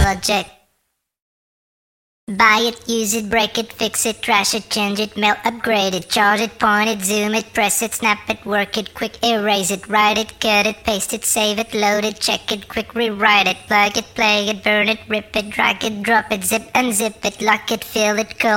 project. Buy it, use it, break it, fix it, trash it, change it, mail, upgrade it, charge it, point it, zoom it, press it, snap it, work it, quick erase it, write it, cut it, paste it, save it, load it, check it, quick rewrite it, plug it, play it, burn it, rip it, drag it, drop it, zip unzip it, lock it, fill it, call